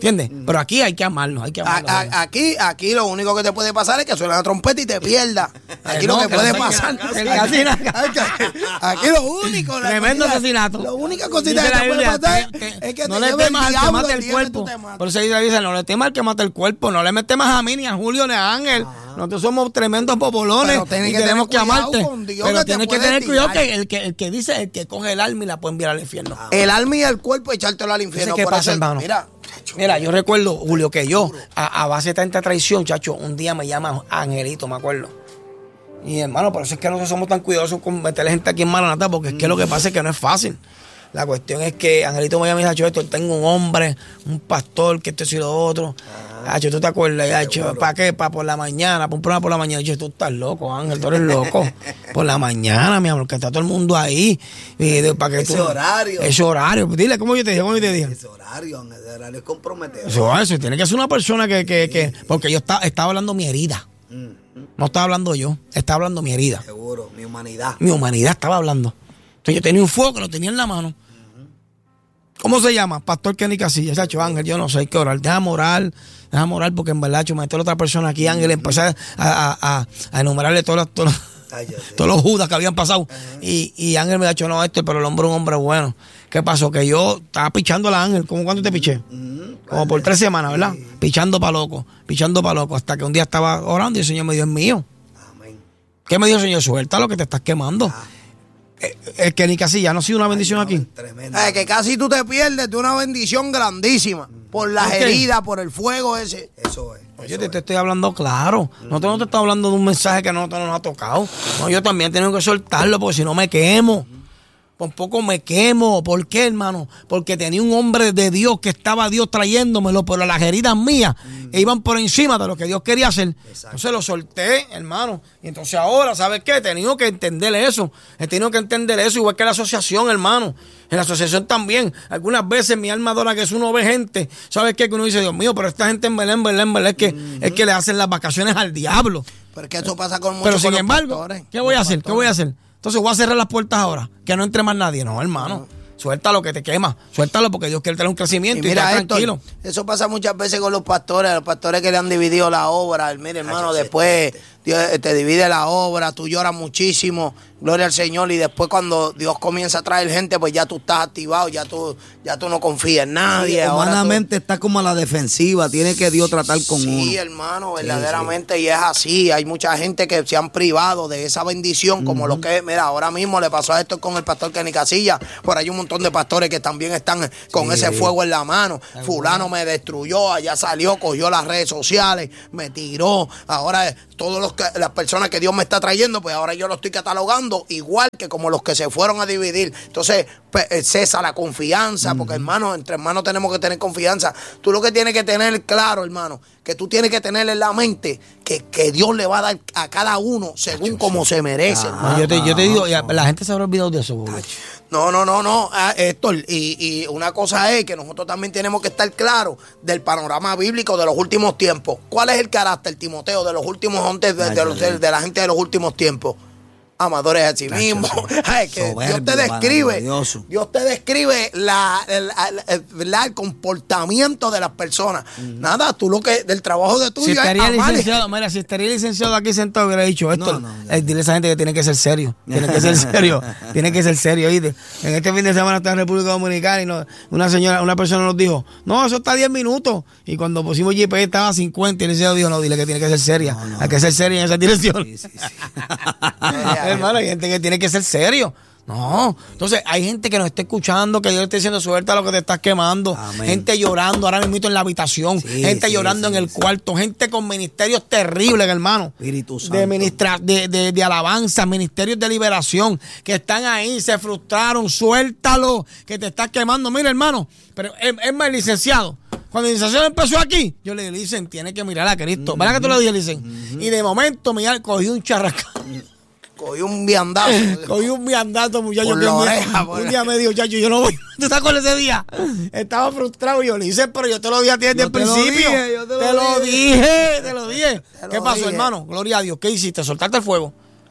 ¿Entiendes? Mm. Pero aquí hay que amarnos, hay que amarnos. A, a, aquí, aquí lo único que te puede pasar es que suena la trompeta y te pierdas. Aquí no, lo que, que puede pasar. El asesinato. Aquí lo único. Tremendo asesinato. Lo única cosita que te puede pasar que, que, es que no te le temas al que mate el, el cuerpo. Por eso dice, no le temas al que mate el cuerpo. No le metes más a mí, ni a Julio, ni a Ángel. Ah. Nosotros somos tremendos popolones y que tenemos que amarte. Dios, pero que tienes que tener cuidado que el, que el que dice, el que coge el alma y la puede enviar al infierno. Ah. El alma y el cuerpo echártelo al infierno. ¿Qué por pasa, eso, hermano? Mira. Mira, yo recuerdo, Julio, que yo, a, a base de tanta traición, chacho, un día me llama Angelito, me acuerdo. Y hermano, por eso es que nosotros somos tan cuidadosos con meterle gente aquí en Maranatá, porque es que lo que pasa es que no es fácil. La cuestión es que Angelito me llama y dice, esto, tengo un hombre, un pastor, que esto y lo otro. Ah, ¿tú te acuerdas? ¿Para qué? Para por la mañana, para un programa por la mañana. Yo, tú estás loco, Ángel, tú eres loco. Por la mañana, mi amor, que está todo el mundo ahí. Y de, para que ese tú, horario. Ese horario. Dile, ¿cómo yo te dije? ¿Cómo yo te dije? Ese horario, Ángel, ese horario es comprometedor. Eso, eso, tiene que ser una persona que, que, que porque yo estaba, estaba hablando mi herida. Mm. No estaba hablando yo, estaba hablando mi herida. Seguro, mi humanidad. Mi humanidad estaba hablando. Entonces yo tenía un fuego que lo tenía en la mano. ¿Cómo se llama? Pastor Kenny Casillas. Chacho, Ángel, yo no sé, hay que orar. Déjame orar, déjame orar, porque en verdad, yo meter a otra persona aquí, Ángel, empecé a, a, a, a enumerarle todos los, todos, Ay, todos los judas que habían pasado. Y, y Ángel me ha dicho, no, esto, pero el hombre es un hombre bueno. ¿Qué pasó? Que yo estaba pichando a la Ángel. ¿Cómo cuánto te piché? Como por tres semanas, ¿verdad? Pichando para loco, pichando para loco. Hasta que un día estaba orando y el Señor me dijo, es mío. Amén. ¿Qué me dijo el Señor? Suelta lo que te estás quemando. Ah. Es que ni casi ya no ha sido una bendición Ay, no, aquí. Tremendo. Es que casi tú te pierdes de una bendición grandísima. Por las ¿Por heridas, por el fuego ese. Eso es. Oye, te, te estoy hablando claro. Mm. Nosotros no te estamos hablando de un mensaje que a nosotros no nos ha tocado. No, yo también tengo que soltarlo porque si no me quemo. Por poco me quemo. ¿Por qué, hermano? Porque tenía un hombre de Dios que estaba Dios trayéndomelo, pero las heridas mías mm. iban por encima de lo que Dios quería hacer. Exacto. Entonces lo solté, hermano. Y entonces ahora, ¿sabes qué? He tenido que entender eso. He tenido que entender eso, igual que la asociación, hermano. En la asociación también. Algunas veces mi alma adora que es uno ve gente. ¿Sabes qué? Que uno dice, Dios mío, pero esta gente en Belén, Belén, Belén, es que, mm-hmm. es que le hacen las vacaciones al diablo. Pero es que eso pasa con muchos. Pero sin embargo, ¿qué voy a hacer? ¿Qué voy a hacer? Entonces voy a cerrar las puertas ahora, que no entre más nadie. No, hermano, no. Suéltalo que te quema. Suéltalo porque Dios quiere tener un crecimiento y, mira, y tranquilo. Héctor, eso pasa muchas veces con los pastores, los pastores que le han dividido la obra. Mire, hermano, después Dios te divide la obra, tú lloras muchísimo, gloria al Señor, y después cuando Dios comienza a traer gente, pues ya tú estás activado, ya tú, ya tú no confías en nadie. Sí, humanamente tú... está como a la defensiva, tiene que Dios tratar con sí, uno. Sí, hermano, verdaderamente, sí, sí. Y es así. Hay mucha gente que se han privado de esa bendición, uh-huh. como lo que, mira, ahora mismo le pasó a esto con el pastor Kenny Casillas, por ahí un montón de pastores que también están con sí. ese fuego en la mano. Ay, fulano bueno. me destruyó, allá salió, cogió las redes sociales, me tiró. Ahora todos los que, las personas que Dios me está trayendo, pues ahora yo lo estoy catalogando igual que como los que se fueron a dividir. Entonces pues, cesa la confianza, uh-huh. porque hermano, entre hermanos tenemos que tener confianza. Tú lo que tienes que tener claro, hermano, que tú tienes que tener en la mente que, que Dios le va a dar a cada uno según Ay, como sí. se merece. Ah, yo, te, yo te digo, la gente se habrá olvidado de eso. Boludo. No, no, no, no, Héctor, y, y una cosa es que nosotros también tenemos que estar claros del panorama bíblico de los últimos tiempos. ¿Cuál es el carácter, Timoteo, de los últimos de, de, de, de, de la gente de los últimos tiempos? Amadores a sí mismos. Ay, que soberbio, Dios te describe, Dios te describe la, el, el, el, el comportamiento de las personas. Mm. Nada, tú lo que del trabajo de tuyo si estaría es licenciado, mira, si estaría licenciado aquí sentado hubiera dicho esto. No, no, no. Eh, dile a esa gente que tiene que ser serio. Tiene que ser serio. Tiene que ser serio, ¿oíste? En este fin de semana está en República Dominicana y no, una señora, una persona nos dijo, no, eso está a diez minutos. Y cuando pusimos G P S estaba a cincuenta y el licenciado dijo, no, dile que tiene que ser seria. No, no, hay que ser seria en esa dirección. Sí, sí, sí. Hermano, hay gente que tiene que ser serio. No, entonces hay gente que nos está escuchando, que Dios le está diciendo suelta lo que te estás quemando. Amén. Gente llorando ahora mismo en la habitación, sí, gente sí, llorando sí, en el sí. cuarto, gente con ministerios terribles, hermano. Espíritu Santo. De, ministra, de, de, de alabanza, ministerios de liberación, que están ahí, se frustraron, suéltalo, que te estás quemando. Mira, hermano, pero es, es más licenciado. Cuando el licenciado empezó aquí, yo le dije, tiene que mirar a Cristo. ¿Verdad mm-hmm. que tú le dije, Licen? Mm-hmm. Y de momento, mira, cogí un charracán. Cogí un viandazo. Cogí un viandazo, muchacho. Por que la un, oreja, día, un día me dijo, chacho, yo no voy. ¿Tú te acuerdas ese día? Estaba frustrado y yo le hice, pero yo te lo dije a ti desde el principio. Dije, yo te, te lo dije, dije te lo dije. Te ¿Qué lo pasó, dije. hermano? Gloria a Dios. ¿Qué hiciste? ¿Soltarte el fuego?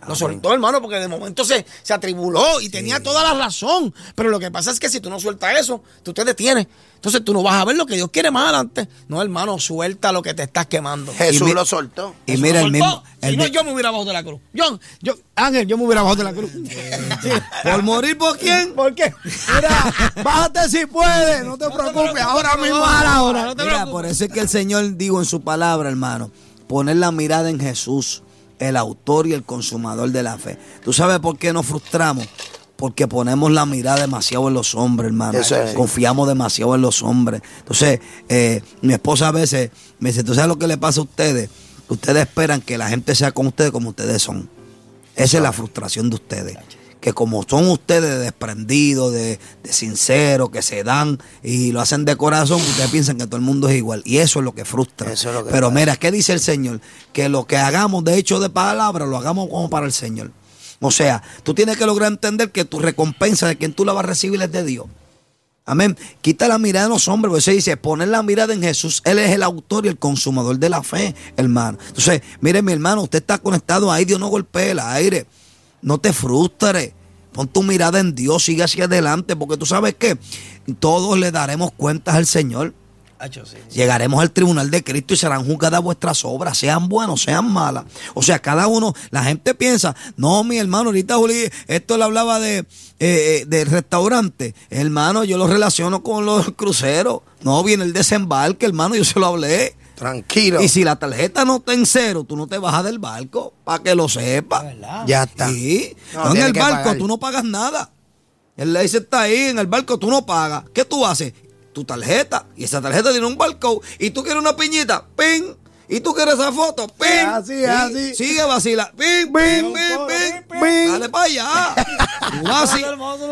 Lo soltó, hermano, porque de momento se, se atribuló y tenía sí. toda la razón. Pero lo que pasa es que si tú no sueltas eso, tú te detienes. Entonces tú no vas a ver lo que Dios quiere más adelante. No, hermano, suelta lo que te estás quemando. Jesús mi, lo soltó. Y mira el mismo. El si no, yo me hubiera bajado de la cruz. Yo, yo, Ángel, yo me hubiera bajado de la cruz. Sí. ¿Por morir por quién? ¿Por qué? Mira, bájate si puedes. No te no preocupes. Te ahora mismo a la hora. No te mira, por eso es que el Señor dijo en su palabra, hermano, poner la mirada en Jesús, el autor y el consumador de la fe. ¿Tú sabes por qué nos frustramos? Porque ponemos la mirada demasiado en los hombres, hermano. Eso es. Confiamos demasiado en los hombres. Entonces, eh, mi esposa a veces me dice, ¿tú sabes lo que le pasa a ustedes? Ustedes esperan que la gente sea con ustedes como ustedes son. Esa Eso. es la frustración de ustedes. Que como son ustedes desprendidos, de, de sinceros, que se dan y lo hacen de corazón, ustedes piensan que todo el mundo es igual. Y eso es lo que frustra. Eso es lo que Pero pasa. Mira, ¿qué dice el Señor? Que lo que hagamos de hecho de palabra, lo hagamos como para el Señor. O sea, tú tienes que lograr entender que tu recompensa de quien tú la vas a recibir es de Dios. Amén. Quita la mirada de los hombres, porque se dice, poner la mirada en Jesús. Él es el autor y el consumador de la fe, hermano. Entonces, mire, mi hermano, usted está conectado ahí, Dios no golpee el aire. No te frustres. Pon tu mirada en Dios, sigue hacia adelante, porque tú sabes que todos le daremos cuentas al Señor. Acho, sí, sí. Llegaremos al tribunal de Cristo y serán juzgadas vuestras obras, sean buenas, sean malas. O sea, cada uno, la gente piensa, no, mi hermano, ahorita Juli, esto le hablaba de, eh, de restaurante. Hermano, yo lo relaciono con los cruceros. No, viene el desembarque, hermano, yo se lo hablé. Tranquilo. Y si la tarjeta no está en cero, tú no te bajas del barco, para que lo sepas. Ya está. Sí. No, no en el barco pagar. Tú no pagas nada. El laser está ahí, en el barco tú no pagas. ¿Qué tú haces? Tu tarjeta. Y esa tarjeta tiene un barcode. Y tú quieres una piñita, ¡ping! Y tú quieres esa foto, ¡ping! Así, así. Sigue vacila, ¡ping, ping, ping, ping! ping. Dale para allá. Tú así.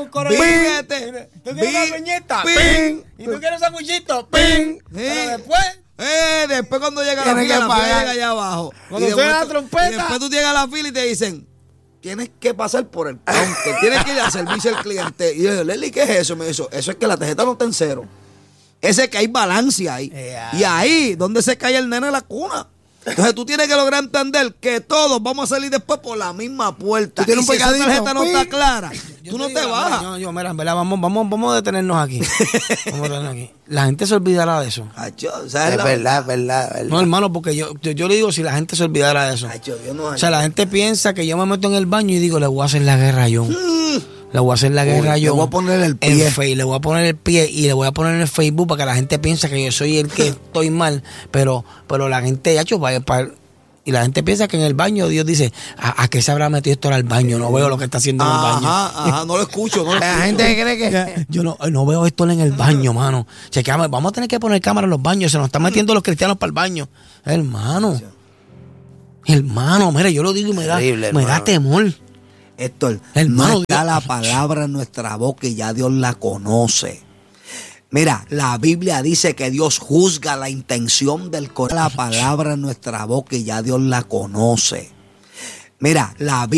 Bíguete. ¿Tú quieres una piñita? ¡Ping! ¿Y tú quieres un sanguchito? ¡Ping! Pero después... Eh, después cuando llega la fila, la fila llega allá abajo. Cuando suena la trompeta. Y después tú llegas a la fila y te dicen, tienes que pasar por el counter, tienes que ir a servicio al cliente. Y yo digo, Leli, ¿qué es eso? Me dijo, eso es que la tarjeta no está en cero. Ese es que hay balance ahí. Yeah. Y ahí, donde se cae el nene en la cuna. Entonces tú tienes que lograr entender que todos vamos a salir después por la misma puerta. ¿Tú tienes y si un esa tarjeta no está clara, yo tú no te, te bajas. Yo, yo, mira, mira, vamos, vamos, vamos a detenernos aquí. Vamos a detenernos aquí. La gente se olvidará de eso. Acho, es verdad, verdad, verdad. No, hermano, porque yo, yo, yo le digo si la gente se olvidara de eso. Acho, yo no, o sea, la gente piensa que yo me meto en el baño y digo, le voy a hacer la guerra a John. Mm. Le voy a hacer la guerra Uy, yo. Le voy a poner el pie. En fe, le voy a poner el pie y le voy a poner en el Facebook para que la gente piense que yo soy el que estoy mal. Pero, pero la gente, ya, para, para, y la gente piensa que en el baño Dios dice, ¿a, a qué se habrá metido esto al baño? No veo lo que está haciendo en el baño. Ajá, ajá, no lo escucho. No lo la escucho. gente cree que yo no, no veo esto en el baño, mano. Chequeame, vamos a tener que poner cámara en los baños. Se nos están metiendo los cristianos para el baño. Hermano. Hermano, mire, yo lo digo y me da, Terrible, me da temor. Héctor, hermano, no está Dios. La palabra en nuestra boca y ya Dios la conoce. Mira, la Biblia dice que Dios juzga la intención del corazón. La palabra en nuestra boca y ya Dios la conoce. Mira, la Biblia